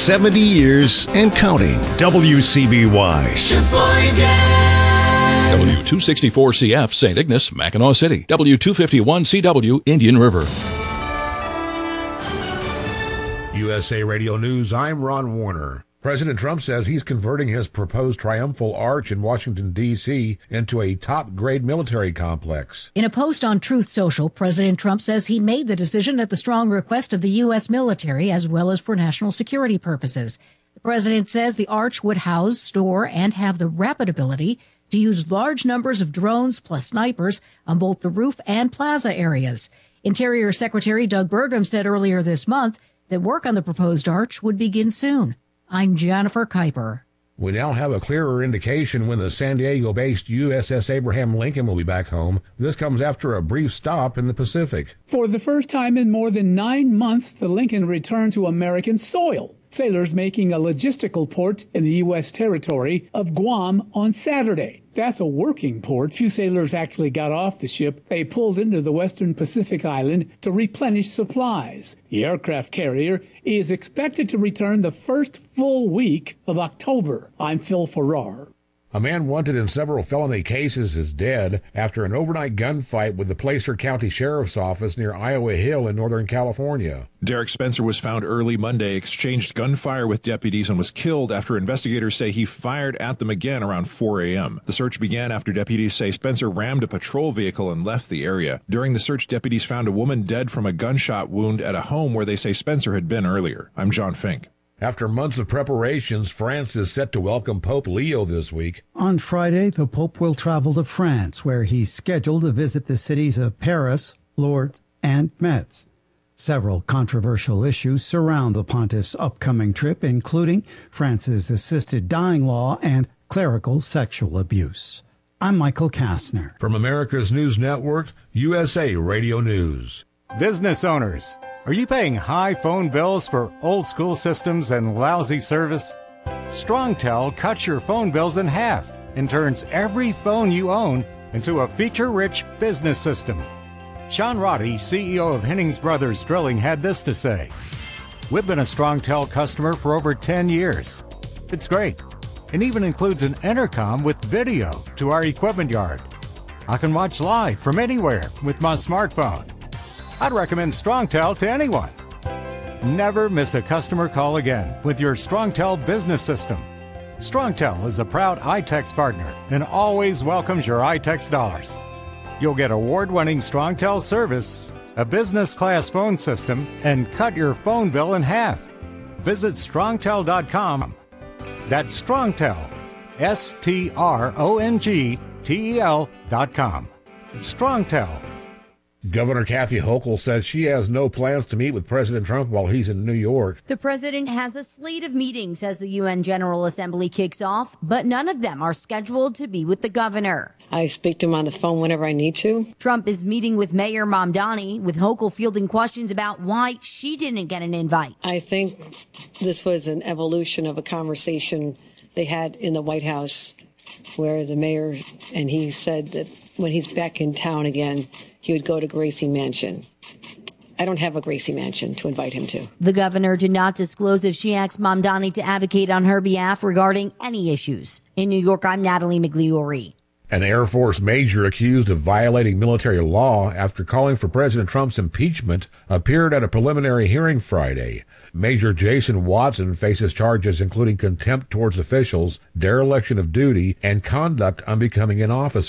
70 years and counting. WCBY. Sheboygan. W264CF, St. Ignace, Mackinac City. W251CW, Indian River. USA Radio News, I'm Ron Warner. President Trump says he's converting his proposed triumphal arch in Washington, D.C. into a top-grade military complex. In a post on Truth Social, President Trump says he made the decision at the strong request of the U.S. military as well as for national security purposes. The president says the arch would house, store, and have the rapid ability to use large numbers of drones plus snipers on both the roof and plaza areas. Interior Secretary Doug Burgum said earlier this month that work on the proposed arch would begin soon. I'm Jennifer Kuiper. We now have a clearer indication when the San Diego-based USS Abraham Lincoln will be back home. This comes after a brief stop in the Pacific. For the first time in more than 9 months, the Lincoln returned to American soil. Sailors making a logistical port in the U.S. territory of Guam on Saturday. That's a working port. Few sailors actually got off the ship. They pulled into the western Pacific island to replenish supplies. The aircraft carrier is expected to return the first full week of October. I'm Phil Farrar. A man wanted in several felony cases is dead after an overnight gunfight with the Placer County Sheriff's Office near Iowa Hill in Northern California. Derek Spencer was found early Monday, exchanged gunfire with deputies, and was killed after investigators say he fired at them again around 4 a.m. The search began after deputies say Spencer rammed a patrol vehicle and left the area. During the search, deputies found a woman dead from a gunshot wound at a home where they say Spencer had been earlier. I'm John Fink. After months of preparations, France is set to welcome Pope Leo this week. On Friday, the Pope will travel to France, where he's scheduled to visit the cities of Paris, Lourdes, and Metz. Several controversial issues surround the pontiff's upcoming trip, including France's assisted dying law and clerical sexual abuse. I'm Michael Kastner. From America's News Network, USA Radio News. Business owners, are you paying high phone bills for old school systems and lousy service? StrongTel cuts your phone bills in half and turns every phone you own into a feature-rich business system. Sean Roddy, CEO of Hennings Brothers Drilling, had this to say: "We've been a StrongTel customer for over 10 years. It's great. It even includes an intercom with video to our equipment yard. I can watch live from anywhere with my smartphone. I'd recommend StrongTel to anyone. Never miss a customer call again with your StrongTel business system. StrongTel is a proud iTex partner and always welcomes your iTex dollars. You'll get award-winning StrongTel service, a business-class phone system, and cut your phone bill in half. Visit strongtel.com. That's StrongTel, StrongTel.com. StrongTel. Governor Kathy Hochul says she has no plans to meet with President Trump while he's in New York. The president has a slate of meetings as the UN General Assembly kicks off, but none of them are scheduled to be with the governor. I speak to him on the phone whenever I need to. Trump is meeting with Mayor Mamdani, with Hochul fielding questions about why she didn't get an invite. I think this was an evolution of a conversation they had in the White House where the mayor, and he said that when he's back in town again, he would go to Gracie Mansion. I don't have a Gracie Mansion to invite him to. The governor did not disclose if she asked Mamdani to advocate on her behalf regarding any issues. In New York, I'm Natalie Migliori. An Air Force major accused of violating military law after calling for President Trump's impeachment appeared at a preliminary hearing Friday. Major Jason Watson faces charges including contempt towards officials, dereliction of duty, and conduct unbecoming an officer.